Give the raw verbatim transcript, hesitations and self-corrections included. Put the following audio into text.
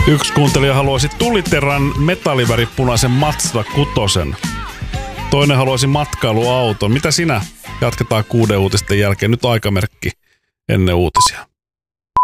Yksi kuuntelija haluaisi tuliteran metalliväripunaisen Mazda kutosen. Toinen haluaisi matkailuauton. Mitä sinä? Jatketaan kuuden uutisten jälkeen. Nyt aikamerkki ennen uutisia.